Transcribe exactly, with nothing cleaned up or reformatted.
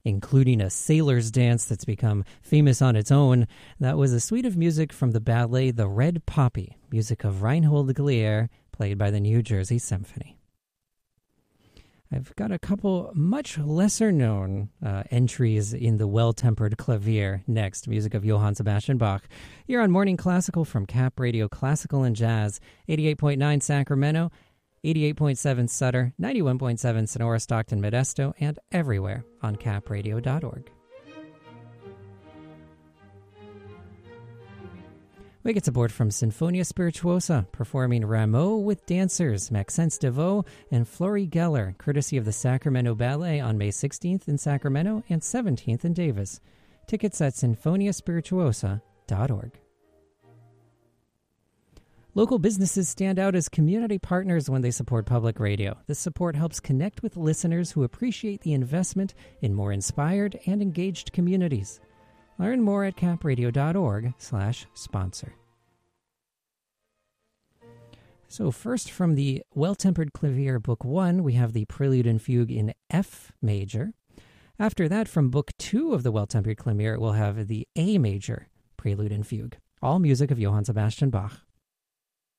including a sailor's dance that's become famous on its own. That was a suite of music from the ballet The Red Poppy, music of Reinhold Glier, played by the New Jersey Symphony. I've got a couple much lesser-known uh, entries in the Well-Tempered Clavier next, music of Johann Sebastian Bach. You're on Morning Classical from Cap Radio Classical and Jazz, eighty-eight point nine Sacramento, eighty-eight point seven Sutter, ninety-one point seven Sonora, Stockton, Modesto, and everywhere on cap radio dot org. We get support from Sinfonia Spirituosa, performing Rameau with dancers Maxence Deveau and Flori Geller, courtesy of the Sacramento Ballet on May sixteenth in Sacramento and seventeenth in Davis. Tickets at sinfonia spirituosa dot org. Local businesses stand out as community partners when they support public radio. This support helps connect with listeners who appreciate the investment in more inspired and engaged communities. Learn more at cap radio dot org slash sponsor. So first, from the Well-Tempered Clavier Book one, we have the Prelude and Fugue in F major. After that, from Book two of the Well-Tempered Clavier, we'll have the A major Prelude and Fugue, all music of Johann Sebastian Bach.